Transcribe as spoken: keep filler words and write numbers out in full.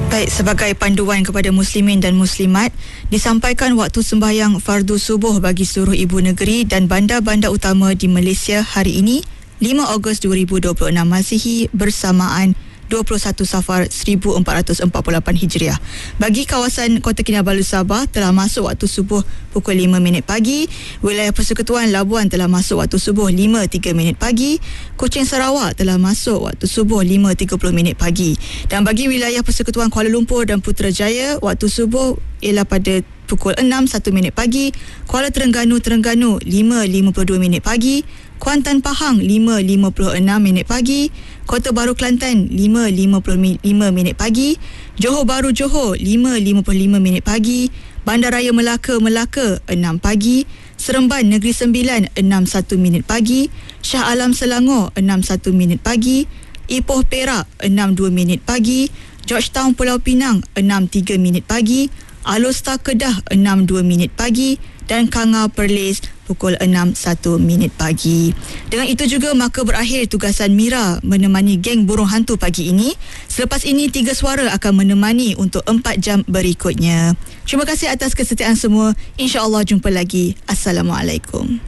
Baik, sebagai panduan kepada muslimin dan muslimat, disampaikan waktu sembahyang fardu subuh bagi seluruh ibu negeri dan bandar-bandar utama di Malaysia hari ini, lima Ogos dua ribu dua puluh enam Masihi, bersamaan dua puluh satu Safar seribu empat ratus empat puluh lapan Hijriah. Bagi kawasan Kota Kinabalu Sabah telah masuk waktu subuh pukul lima minit pagi. Wilayah Persekutuan Labuan telah masuk waktu subuh lima tiga minit pagi. Kuching Sarawak telah masuk waktu subuh lima tiga puluh minit pagi. Dan bagi wilayah Persekutuan Kuala Lumpur dan Putrajaya, waktu subuh ialah pada pukul enam satu minit pagi. Kuala Terengganu Terengganu lima lima puluh dua minit pagi. Kuantan Pahang lima lima puluh enam minit pagi. Kota Baru Kelantan lima lima puluh lima minit pagi. Johor Bahru Johor lima lima puluh lima minit pagi. Bandaraya Melaka Melaka enam pagi. Seremban Negeri Sembilan enam satu minit pagi. Shah Alam Selangor enam satu minit pagi. Ipoh Perak enam dua minit pagi. Georgetown Pulau Pinang enam tiga minit pagi. Alor-Star Kedah enam dua minit pagi dan Kangau Perlis pukul enam satu minit pagi. Dengan itu juga maka berakhir tugasan Mira menemani geng burung hantu pagi ini. Selepas ini Tiga Suara akan menemani untuk empat jam berikutnya. Terima kasih atas kesetiaan semua. InsyaAllah jumpa lagi. Assalamualaikum.